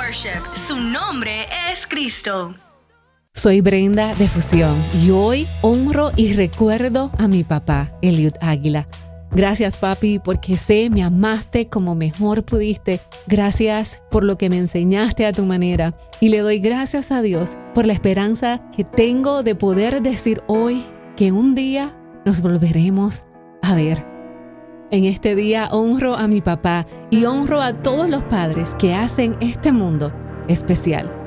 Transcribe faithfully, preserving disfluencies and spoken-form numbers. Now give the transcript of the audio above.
Worship. Su nombre es Cristo. Soy Brenda de Fusión y hoy honro y recuerdo a mi papá, Eliud Águila. Gracias, papi, porque sé me amaste como mejor pudiste. Gracias por lo que me enseñaste a tu manera. Y le doy gracias a Dios por la esperanza que tengo de poder decir hoy que un día nos volveremos a ver. En este día honro a mi papá y honro a todos los padres que hacen este mundo especial.